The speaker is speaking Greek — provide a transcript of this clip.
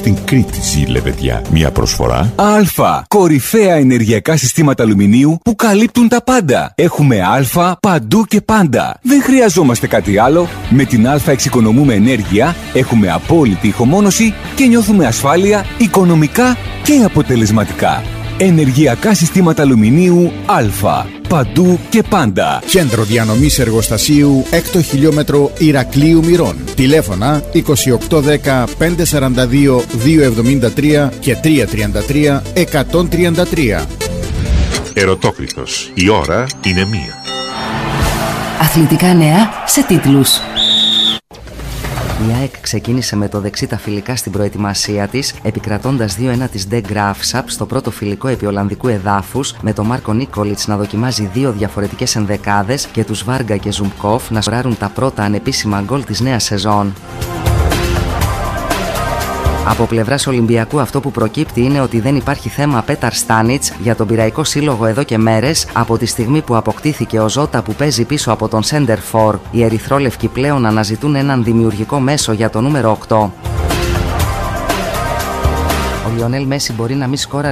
στην Κρήτη ζει, λεβεδιά. Μια προσφορά Α. Κορυφαία ενεργειακά συστήματα αλουμινίου που καλύπτουν τα πάντα. Έχουμε Α παντού και πάντα. Δεν χρειαζόμαστε κάτι άλλο. Με την Α εξοικονομούμε ενέργεια, έχουμε απόλυτη ηχομόνωση και νιώθουμε ασφάλεια, οικονομικά και αποτελεσματικά. Ενεργειακά συστήματα αλουμινίου Α. Παντού και πάντα. Κέντρο διανομής εργοστασίου 6ο χιλιόμετρο Ηρακλείου Μυρών. Τηλέφωνα 2810 542 273 και 333 133. Ερωτόκριτος. Η ώρα είναι 1. Αθλητικά νέα σε τίτλους. Η ΑΕΚ ξεκίνησε με το δεξί τα φιλικά στην προετοιμασία της, επικρατώντας 2-1 της De Graafschap στο πρώτο φιλικό επί Ολλανδικού εδάφους, με τον Μάρκο Νίκολιτς να δοκιμάζει 2 διαφορετικές ενδεκάδες και τους Βάργα και Ζουμπκόφ να σκοράρουν τα πρώτα ανεπίσημα γκολ της νέας σεζόν. Από πλευράς Ολυμπιακού, αυτό που προκύπτει είναι ότι δεν υπάρχει θέμα Πέταρ Στάνιτς για τον Πειραϊκό Σύλλογο εδώ και μέρες, από τη στιγμή που αποκτήθηκε ο Ζώτα που παίζει πίσω από τον Σέντερ Φορ. Οι ερυθρόλευκοι πλέον αναζητούν έναν δημιουργικό μέσο για το νούμερο 8. Ο Λιονέλ Μέση μπορεί να μην σκόραρε